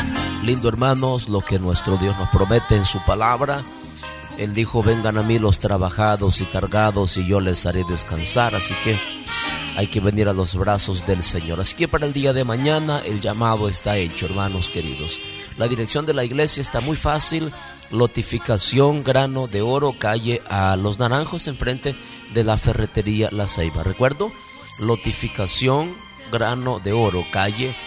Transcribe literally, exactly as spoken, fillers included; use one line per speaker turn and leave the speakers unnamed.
Lindo, hermanos, lo que nuestro Dios nos promete en su palabra. Él dijo: vengan a mí los trabajados y cargados y yo les haré descansar. Así que hay que venir a los brazos del Señor. Así que para el día de mañana el llamado está hecho, hermanos queridos. La dirección de la iglesia está muy fácil: Lotificación Grano de Oro, calle a Los Naranjos, enfrente de la ferretería La Ceiba. Recuerdo, Lotificación Grano de Oro, calle